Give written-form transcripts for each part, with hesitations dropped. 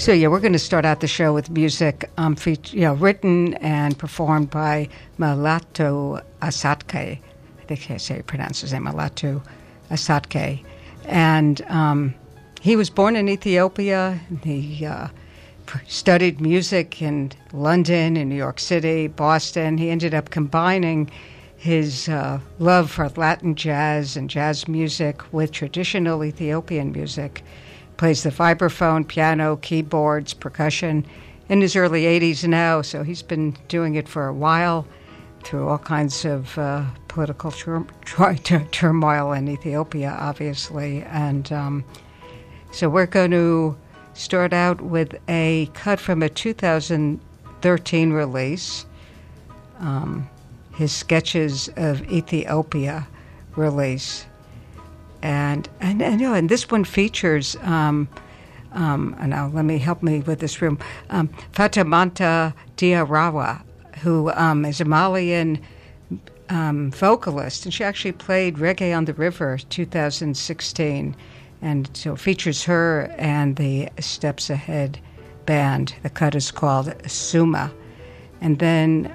So yeah, we're going to start out the show with music written and performed by Mulatu Astatke. I think I say pronounce his name, Mulatu Astatke. And he was born in Ethiopia. He studied music in London, in New York City, Boston. He ended up combining his love for Latin jazz and jazz music with traditional Ethiopian music. Plays the vibraphone, piano, keyboards, percussion in his early 80s now, so he's been doing it for a while through all kinds of political turmoil in Ethiopia, obviously. And so we're going to start out with a cut from a 2013 release, his Sketches of Ethiopia release. And this one features, and now help me with this room, Fatimata Diawara, who is a Malian vocalist, and she actually played Reggae on the River 2016, and so it features her and the Steps Ahead band. The cut is called Suma, and then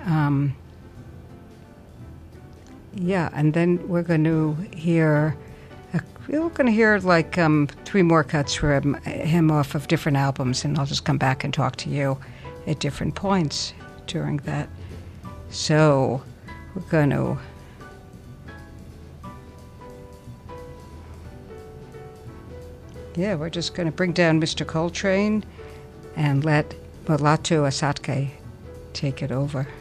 we're going to hear. We're going to hear like 3 more cuts from him off of different albums, and I'll just come back and talk to you at different points during that. So we're going to... we're just going to bring down Mr. Coltrane and let Mulatu Astatke take it over.